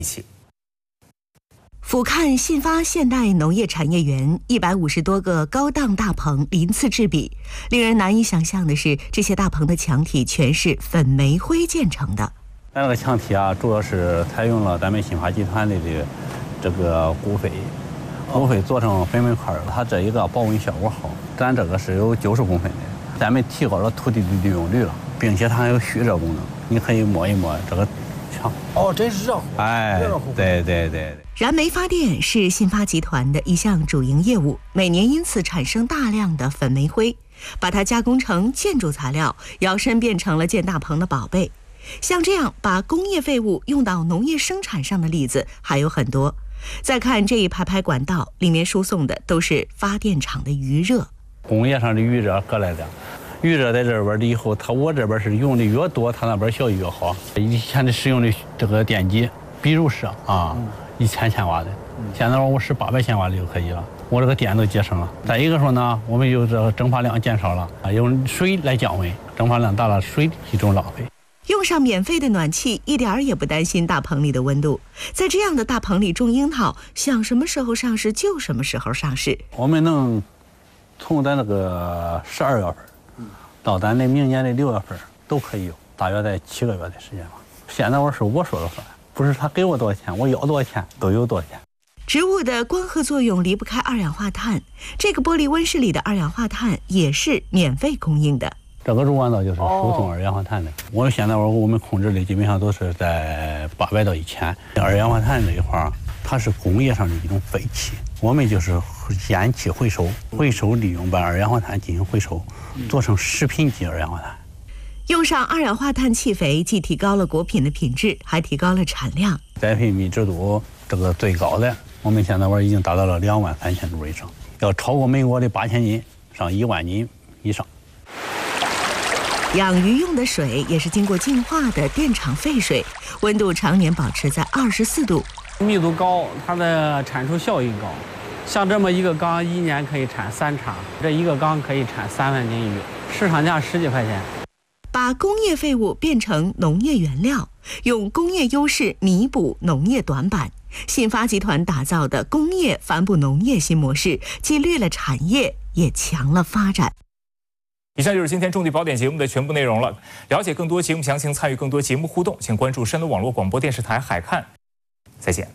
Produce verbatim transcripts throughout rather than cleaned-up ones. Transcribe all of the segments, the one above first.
一起。 俯瞰信发现代农业产业园，一百五十多个高档大棚鳞次栉比。令人难以想象的是，这些大棚的墙体全是粉煤灰建成的。 咱这个墙体啊，主要是采用了咱们信发集团的这个骨灰，骨灰做成粉煤块，它这一个保温效果好。咱这个是有九十公分的，咱们提高了土地的利用率了，并且它还有蓄热功能，你可以摸一摸这个墙。 哦，真是热乎！ 哎， 热乎！ 对对对。 燃煤发电是信发集团的一项主营业务，每年因此产生大量的粉煤灰，把它加工成建筑材料，摇身变成了建大棚的宝贝。像这样把工业废物用到农业生产上的例子还有很多。再看这一排排管道，里面输送的都是发电厂的余热。 工业上的余热搁来的，余热在这边的以后，它我这边是用的越多，它那边效益越好。以前的使用的这个电机，比如是啊，一千千瓦的，现在我使八百千瓦的就可以了。我这个电都节省了。再一个说呢，我们有这个蒸发量减少了啊，用水来降温，蒸发量大了，水一种浪费。 用上免费的暖气，一点儿也不担心大棚里的温度。在这样的大棚里种樱桃，想什么时候上市就什么时候上市。 我们能从咱那个十二月份到咱的明年的六月份都可以有，大约在七个月的时间吧。现在我是我说了算，不是他给我多少钱，我要多少钱都有多少钱。 植物的光合作用离不开二氧化碳，这个玻璃温室里的二氧化碳也是免费供应的。 这个入管道就是输送二氧化碳的。我现在我我们控制的基本上都是在八百到一千。二氧化碳这一块，它是工业上的一种废气，我们就是烟气回收，回收利用把二氧化碳进行回收，做成食品级二氧化碳。 用上二氧化碳气肥，既提高了果品的品质，还提高了产量。 栽培密度度这个最高的，我们现在我已经达到了两万三千度以上，要超过美国的八千斤，上一万斤以上。 养鱼用的水也是经过净化的电厂废水，温度常年保持在二十四度， 密度高，它的产出效益高。像这么一个缸，一年可以产三场，这一个缸可以产三万斤鱼，市场价十几块钱。 把工业废物变成农业原料，用工业优势弥补农业短板。信发集团打造的工业反哺农业新模式，既绿了产业，也强了发展。 以上就是今天重地宝典节目的全部内容了。了解更多节目详情，参与更多节目互动，请关注山东网络广播电视台海看。再见。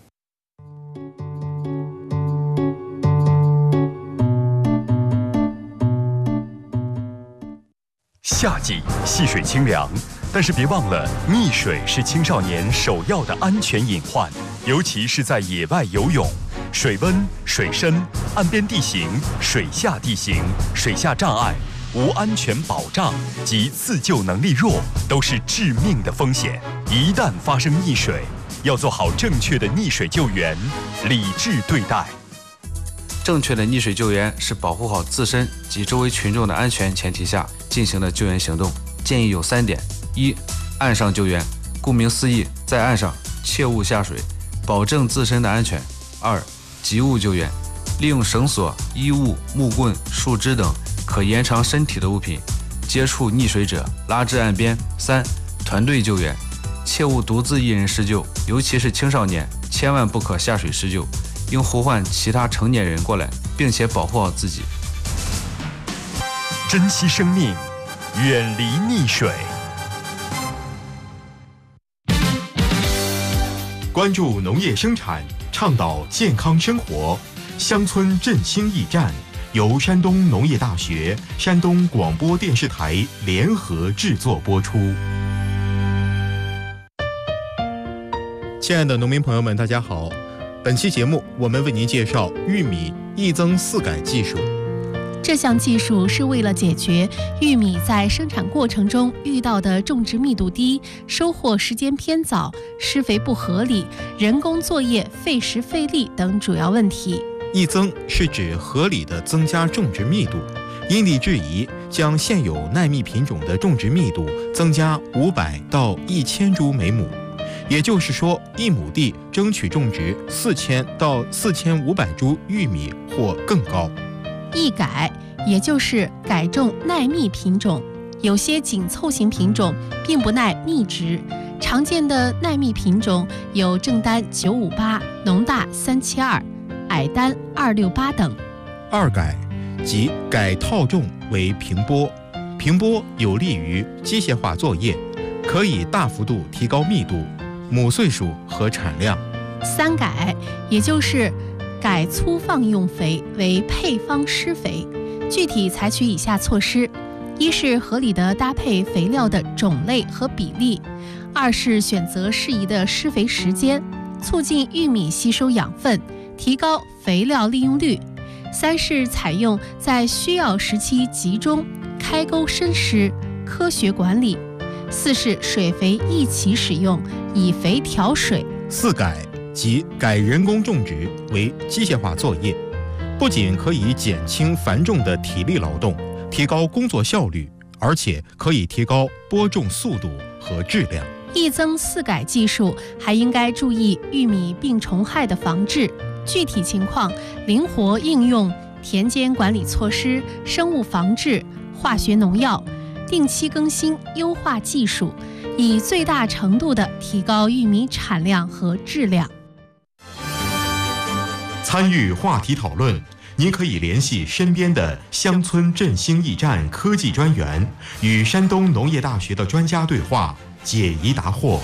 夏季戏水清凉，但是别忘了，溺水是青少年首要的安全隐患，尤其是在野外游泳。水温、水深、岸边地形、水下地形、水下障碍、无安全保障及自救能力弱，都是致命的风险。一旦发生溺水，要做好正确的溺水救援，理智对待。 正确的溺水救援是保护好自身及周围群众的安全前提下进行的救援行动。建议有三点：一、岸上救援，顾名思义，在岸上切勿下水，保证自身的安全；二、及物救援，利用绳索、衣物、木棍、树枝等可延长身体的物品，接触溺水者拉至岸边；三、团队救援，切勿独自一人施救，尤其是青少年，千万不可下水施救，应呼唤其他成年人过来，并且保护好自己。 珍惜生命，远离溺水。关注农业生产，倡导健康生活，乡村振兴驿站由山东农业大学、山东广播电视台联合制作播出。 亲爱的农民朋友们，大家好。本期节目我们为您介绍玉米易增四改技术。 这项技术是为了解决玉米在生产过程中遇到的种植密度低、收获时间偏早、施肥不合理、人工作业费时费力等主要问题。 易增是指合理的增加种植密度，因地制宜将现有耐密品种的种植密度增加五百到一千株每亩。也就是说，一亩地争取种植四千到四千五百株玉米或更高。 易改也就是改种耐密品种，有些紧凑型品种并不耐密植， 常见的耐蜜品种有正丹九五八、农大三七二、矮丹二六八等。 二改即改套种为平播，平播有利于机械化作业，可以大幅度提高密度、亩岁数和产量。 三改也就是改粗放用肥为配方施肥，具体采取以下措施：一是合理的搭配肥料的种类和比例；二是选择适宜的施肥时间，促进玉米吸收养分，提高肥料利用率；三是采用在需要时期集中、开沟深施，科学管理；四是水肥一起使用，以肥调水。 四改即改人工种植为机械化作业，不仅可以减轻繁重的体力劳动，提高工作效率，而且可以提高播种速度和质量。 一增四改技术还应该注意玉米病虫害的防治，具体情况灵活应用田间管理措施、生物防治、化学农药，定期更新优化技术，以最大程度地提高玉米产量和质量。 参与话题讨论，您可以联系身边的乡村振兴驿站科技专员，与山东农业大学的专家对话，解疑答惑。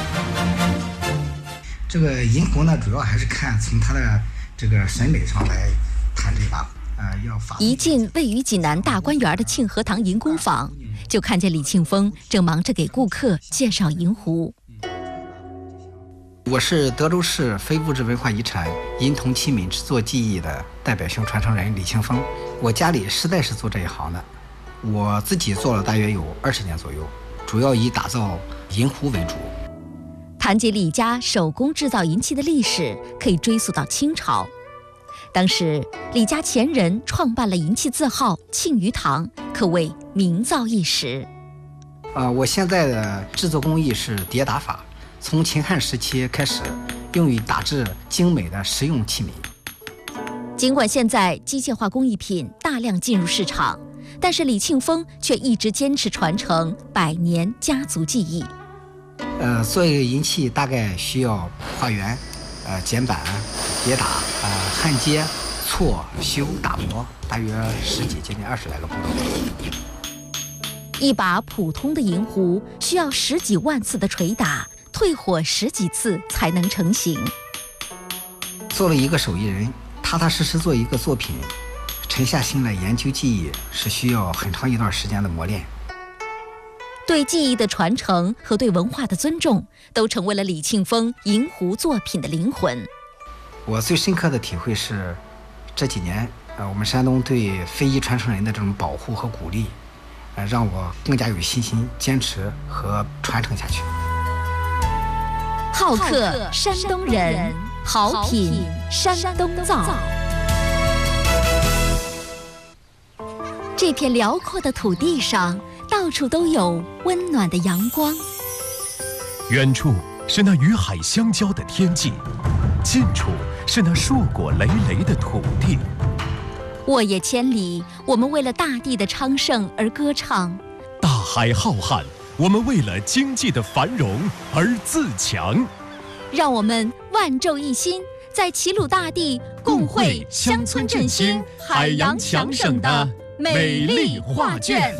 这个银狐呢，主要还是看从它的这个审美上来谈这把，呃，要发。 一进位于济南大观园的庆和堂银工坊，就看见李庆峰正忙着给顾客介绍银狐。 我是德州市非物质文化遗产银铜器皿制作技艺的代表性传承人李庆峰。我家里世代是做这一行的，我自己做了大约有二十年左右，主要以打造银壶为主。 谈及李家手工制造银器的历史，可以追溯到清朝。当时李家前人创办了银器字号庆余堂，可谓名噪一时。 呃，我现在的制作工艺是叠打法，从秦汉时期开始，用于打制精美的实用器皿。 尽管现在机械化工艺品大量进入市场，但是李庆峰却一直坚持传承百年家族技艺。 呃，做一个银器大概需要画圆、呃剪板、叠打、呃焊接、错、修、打磨，大约十几接近二十来个步骤。 一把普通的银壶需要十几万次的捶打，退火十几次才能成型。 做了一个手艺人，踏踏实实做一个作品，沉下心来研究技艺，是需要很长一段时间的磨练。 对技艺的传承和对文化的尊重，都成为了李庆峰银壶作品的灵魂。 我最深刻的体会是，这几年，呃，我们山东对非遗传承人的这种保护和鼓励，呃，让我更加有信心坚持和传承下去。 好客山东人，好品山东造。这片辽阔的土地上，到处都有温暖的阳光。 远处是那与海相交的天际，近处是那硕果累累的土地。 沃野千里，我们为了大地的昌盛而歌唱； 大海浩瀚，我们为了经济的繁荣而自强。 让我们万众一心，在齐鲁大地共绘乡村振兴、海洋强省的美丽画卷。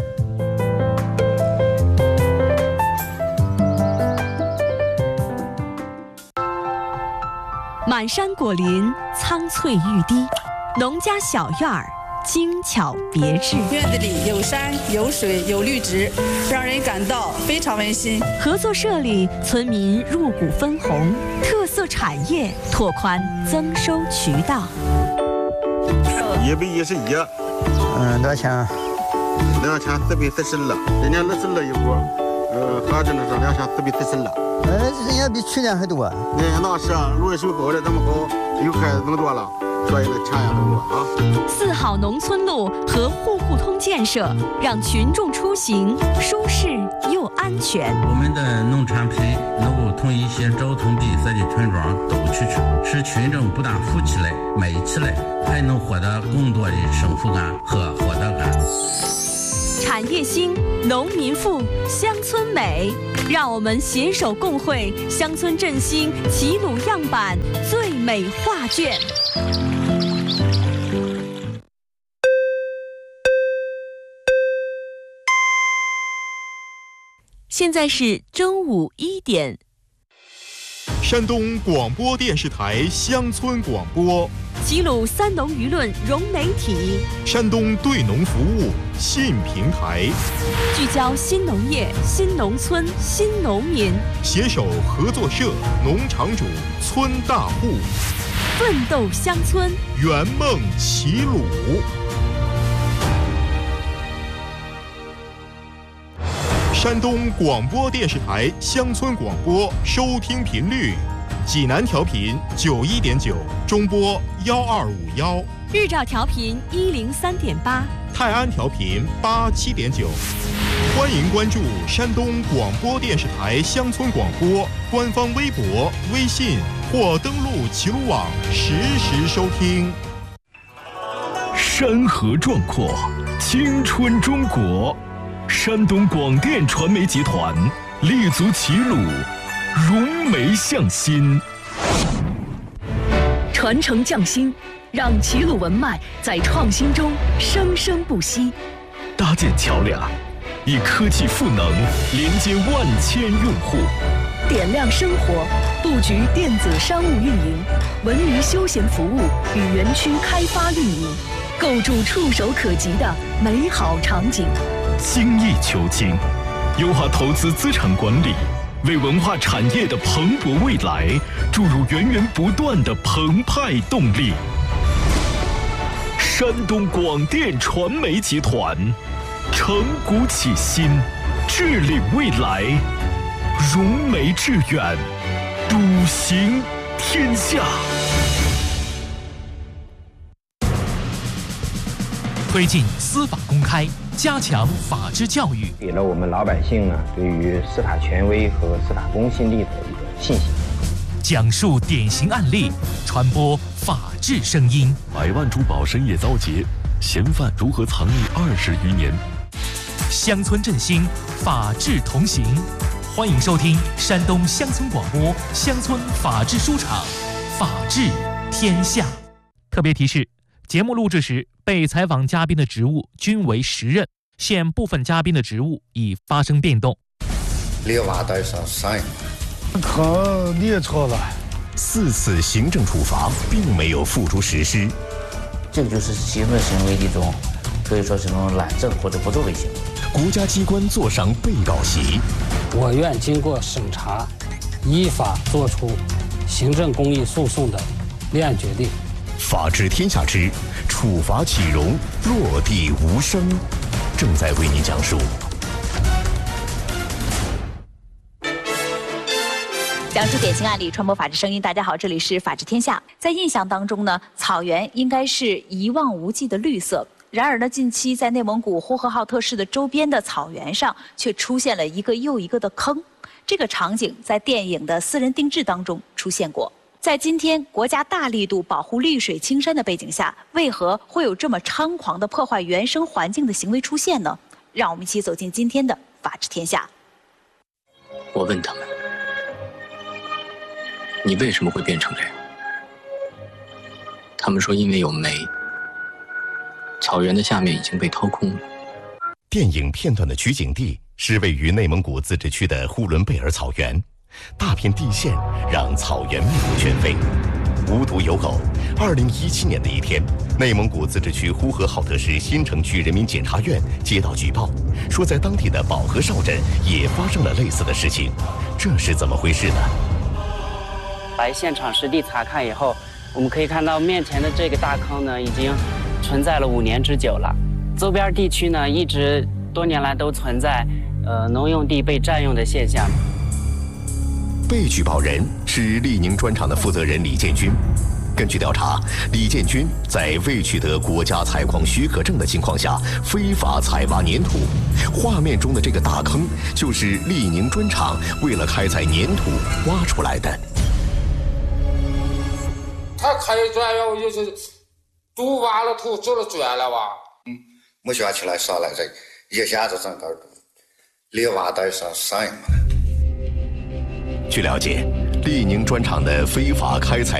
满山果林，苍翠欲滴，农家小院儿，精巧别致。 院子里有山有水有绿植，让人感到非常温馨。 合作社里，村民入股分红，特色产业拓宽增收渠道。 一百一十一， 嗯，多少钱？ 两千四百四十二，今年二十二一股，呃，合着呢是两千四百四十二。 呃，人家比去年还多。 哎，那是路也修好了，这么好，又开始更多了，所以呢钱也更多啊。 四好农村路和户户通建设，让群众出行舒适又安全。 我们的农产品能够从一些交通闭塞的村庄走出去，使群众不但富起来、美起来，还能获得更多的幸福感和获得感。 产业兴，农民富，乡村美。让我们携手共绘乡村振兴齐鲁样板最美画卷。 现在是中午一点。 山东广播电视台乡村广播， 齐鲁三农舆论融媒体， 山东对农服务新平台， 聚焦新农业、新农村、新农民， 携手合作社、农场主、村大户， 奋斗乡村， 圆梦齐鲁。山东广播电视台乡村广播收听频率：济南调频九一点九，中波幺二五幺； 日照调频一零三点八， 泰安调频八七点九。欢迎关注山东广播电视台乡村广播官方微博、微信或登录齐鲁网实时收听。 山河壮阔，青春中国。山东广电传媒集团立足齐鲁，融媒向新， 传承匠心，让齐鲁文脉在创新中生生不息。 搭建桥梁，以科技赋能连接万千用户。 点亮生活，布局电子商务运营、文娱休闲服务与园区开发运营，构筑触手可及的美好场景。 精益求精，优化投资资产管理，为文化产业的蓬勃未来注入源源不断的澎湃动力。山东广电传媒集团，承股启新，治理未来，融媒致远，笃行天下。 推进司法公开，加强法治教育， 给了我们老百姓呢对于司法权威和司法公信力的一个信心。 讲述典型案例，传播法治声音。 百万珠宝深夜遭劫，嫌犯如何藏匿二十余年？ 乡村振兴，法治同行。欢迎收听山东乡村广播乡村法治书场，法治天下。特别提示：节目录制时，被采访嘉宾的职务均为实任，现部分嘉宾的职务已发生变动。 列瓦带上山， 可列错了。 四次行政处罚并没有付诸实施， 这个就是行政行为的一种，可以说是一种懒政或者不作为行为。 国家机关坐上被告席， 我院经过审查，依法作出行政公益诉讼的立案决定。 法治天下之处罚岂容落地无声，正在为您讲述。 讲述典型案例，传播法治声音。大家好，这里是法治天下。在印象当中呢，草原应该是一望无际的绿色。然而呢，近期在内蒙古呼和浩特市的周边的草原上，却出现了一个又一个的坑。这个场景在电影的私人定制当中出现过。在今天国家大力度保护绿水青山的背景下，为何会有这么猖狂的破坏原生环境的行为出现呢？让我们一起走进今天的法治天下。 我问他们，你为什么会变成这样？他们说因为有煤，草原的下面已经被掏空了。 电影片段的取景地是位于内蒙古自治区的呼伦贝尔草原。大片地线让草原面目全非。无独有偶，二零一七年的一天，内蒙古自治区呼和浩特市新城区人民检察院接到举报，说在当地的保和哨镇也发生了类似的事情。这是怎么回事呢？ 来现场实地查看以后，我们可以看到面前的这个大坑呢，已经存在了五年之久了。周边地区呢，一直多年来都存在呃农用地被占用的现象。 被举报人是利宁砖厂的负责人李建军。根据调查，李建军在未取得国家采矿许可证的情况下非法采挖粘土。画面中的这个大坑就是利宁砖厂为了开采粘土挖出来的。 他开砖要就是都挖了土，做了砖了吧？ 嗯，没想起来上来这一下子整个泥瓦带上上瘾了。 据了解，利宁砖厂的非法开采